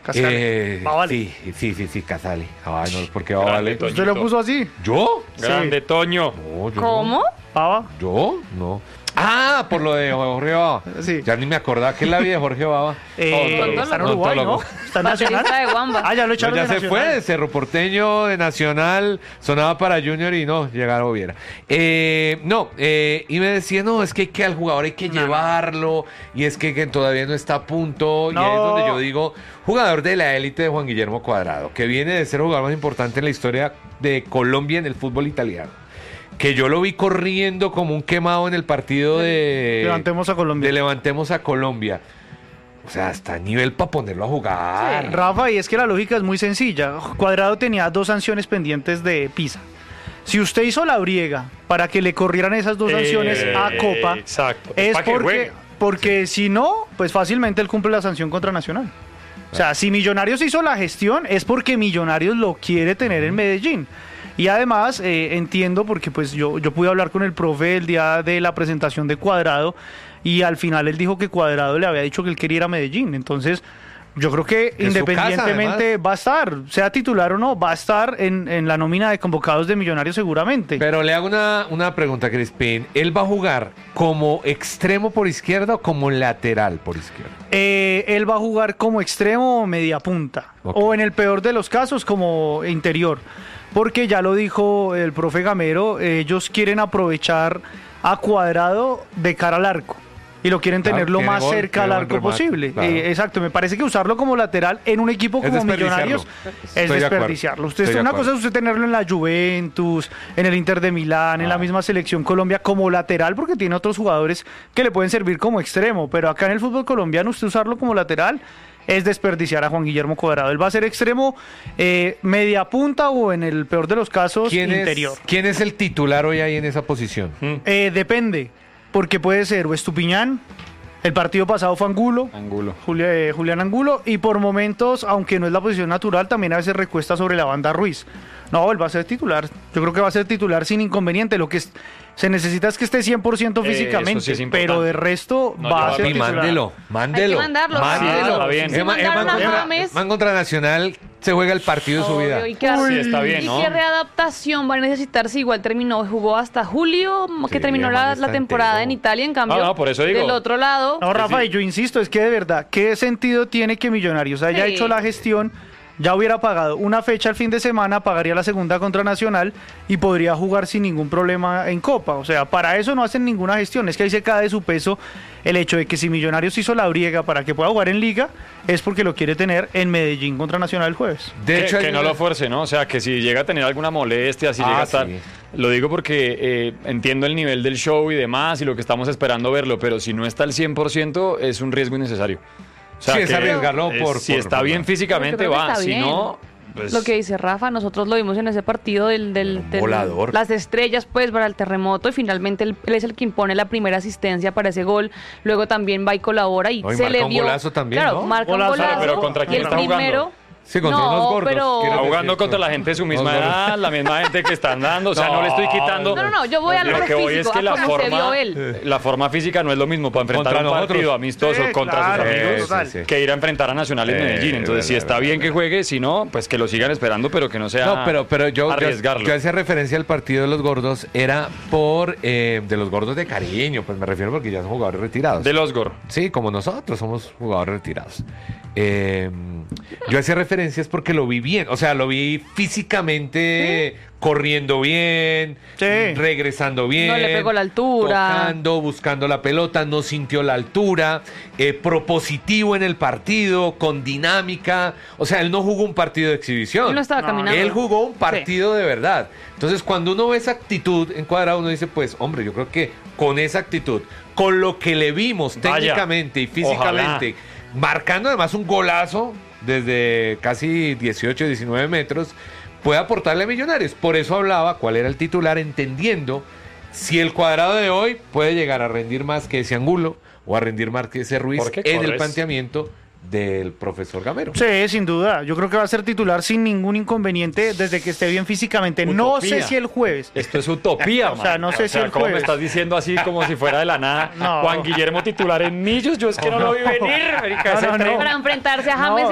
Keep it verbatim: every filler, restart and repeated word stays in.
Casale. Eh, Va, vale. sí, sí, sí, sí, Casale. Ay, no, ¿por qué va, vale? Grande, ¿Usted lo puso así? ¿Yo? Grande, Toño. No, yo ¿Cómo? Baba. no. ¿Yo? No. Ah, por lo de Jorge Baba. Sí. Ya ni me acordaba que es la vida de Jorge Baba. Eh, Odontólogo. está en Uruguay, ¿no? Odontólogo. Está en Nacional. Baterista de Wamba. Ah, ya lo No, echaron ya de se Nacional. fue, de Cerro Porteño, de Nacional, sonaba para Junior y no, llegaron Oviera. Eh, no, eh, y me decía, no, es que, hay que al jugador hay que No. llevarlo, y es que, que todavía no está a punto, y ahí es No. donde yo digo, jugador de la élite de Juan Guillermo Cuadrado, que viene de ser el jugador más importante en la historia de Colombia en el fútbol italiano. Que yo lo vi corriendo como un quemado en el partido de... Levantemos a Colombia. De Levantemos a Colombia. O sea, hasta a nivel para ponerlo a jugar. Rafa, y es que la lógica es muy sencilla. Cuadrado tenía dos sanciones pendientes de Pisa. Si usted hizo la briega para que le corrieran esas dos sanciones Eh, a Copa, exacto. es Pa' que porque, juegue. porque si no, pues fácilmente él cumple la sanción contra Nacional. O sea, si Millonarios hizo la gestión es porque Millonarios lo quiere tener en Medellín. Y además eh, entiendo porque pues yo, yo pude hablar con el profe el día de la presentación de Cuadrado y al final él dijo que Cuadrado le había dicho que él quería ir a Medellín. Entonces yo creo que Es su independientemente casa, va a estar, sea titular o no, va a estar en, en la nómina de convocados de Millonarios seguramente. Pero le hago una, una pregunta, Crispín. ¿Él va a jugar como extremo por izquierda o como lateral por izquierda? Eh, él va a jugar como extremo o media punta. Ok. O en el peor de los casos como interior. Porque ya lo dijo el profe Gamero, ellos quieren aprovechar a Cuadrado de cara al arco. Y lo quieren Claro, tener lo tiene más gol, cerca al tiene arco buen remate, posible. claro. Eh, exacto, me parece que usarlo como lateral en un equipo Es como desperdiciarlo. Millonarios Estoy es de acuerdo. desperdiciarlo. Usted, Estoy de una acuerdo. cosa es usted tenerlo en la Juventus, en el Inter de Milán, en la Ah. misma selección Colombia como lateral, porque tiene otros jugadores que le pueden servir como extremo. Pero acá en el fútbol colombiano, usted usarlo como lateral es desperdiciar a Juan Guillermo Cuadrado. Él va a ser extremo, eh, media punta o en el peor de los casos, ¿Quién interior. es, ¿Quién es el titular hoy ahí en esa posición? Eh, depende, porque puede ser o Estupiñán, el partido pasado fue Angulo, Angulo. Julia- eh, Julián Angulo, y por momentos, aunque no es la posición natural, también a veces recuesta sobre la banda Ruiz. No, él va a ser titular. Yo creo que va a ser titular sin inconveniente. Lo que es- se necesita es que esté cien por ciento Eh, eso físicamente, sí es importante. pero de resto No, va yo a a ser mí titular. Mándelo, mándelo. Hay que mandarlo, Mándelo. sí, está bien. Si Emma- mandaron Emma a contra- James. Man contra Nacional se juega el partido de su vida. Obvio, y qué, Sí, está bien, y ¿no? qué readaptación va a necesitar si igual terminó, jugó hasta julio, que Sí, terminó man, la, está la temporada entero. en Italia, en cambio, Ah, no, por eso digo. del otro lado, No, Rafa, sí. y yo insisto, es que de verdad, ¿qué sentido tiene que Millonarios haya Sí. hecho la gestión? Ya hubiera pagado una fecha el fin de semana, pagaría la segunda contra Nacional y podría jugar sin ningún problema en Copa. O sea, para eso no hacen ninguna gestión. Es que ahí se cae de su peso el hecho de que si Millonarios hizo la briega para que pueda jugar en Liga, es porque lo quiere tener en Medellín contra Nacional el jueves. De que, hecho, que hay no una- lo fuerce, ¿no? O sea, que si llega a tener alguna molestia, si Ah, llega a estar... sí. Lo digo porque eh, entiendo el nivel del show y demás y lo que estamos esperando verlo, pero si no está al cien por ciento es un riesgo innecesario. O sea, Sí, es que arriesgarlo es- por- Si por- está por- bien físicamente Pero yo creo que va, está si bien. no... pues, lo que dice Rafa, nosotros lo vimos en ese partido del, del, Un del- volador. las estrellas pues para el terremoto y finalmente él, él es el que impone la primera asistencia para ese gol, luego también va y colabora y No, y se marca le un vio, golazo también, claro, ¿no? marca Golazo. un golazo, Pero ¿contra y quién el está jugando? primero, Sí, contra no, unos gordos. pero- quiero Está jugando decir, contra la gente de su misma unos gordos. edad, la misma gente que están dando, o sea, no, le estoy quitando... No, no, no, yo voy al Lo lo que voy es físico, que a la cómo se vio forma, él. la forma física no es lo mismo para enfrentar Contra un partido nosotros. amistoso Sí, contra claro, sus amigos sí, total. sí, sí. que ir a enfrentar a Nacional en Eh, Medellín. Entonces, si verdad, está bien verdad. que juegue, si no, pues que lo sigan esperando, pero que no sea No, pero, pero yo, yo, arriesgarlo. yo hacía referencia al partido de los gordos, era por eh, de los gordos de cariño, pues me refiero porque ya son jugadores retirados. Del Osgor. Sí, como nosotros somos jugadores retirados. Eh, yo hacía referencias porque lo vi bien, o sea, lo vi físicamente corriendo bien, Sí. regresando bien. No le pegó la altura. Tocando, buscando la pelota, no sintió la altura, eh, propositivo en el partido, con dinámica. O sea, él no jugó un partido de exhibición. Él no estaba No, caminando. Él jugó un partido de verdad. Entonces, cuando uno ve esa actitud en Cuadrado, uno dice, pues, hombre, yo creo que con esa actitud, con lo que le vimos Vaya. técnicamente y físicamente, marcando además un golazo desde casi dieciocho, diecinueve metros, puede aportarle a Millonarios. Por eso hablaba cuál era el titular, entendiendo si el Cuadrado de hoy puede llegar a rendir más que ese Angulo o a rendir más que ese Ruiz ¿Por qué en el corres? planteamiento del profesor Gamero. Sí, sin duda. Yo creo que va a ser titular sin ningún inconveniente desde que esté bien físicamente. No sé Utopía. si el jueves. Esto es utopía, O sea, man. no sé O si sea, el ¿cómo me jueves. estás diciendo así como si fuera de la nada? No. Juan Guillermo titular en Millos, yo es que no lo vi venir, marica, No, ese no, no. tren. Para enfrentarse a James No,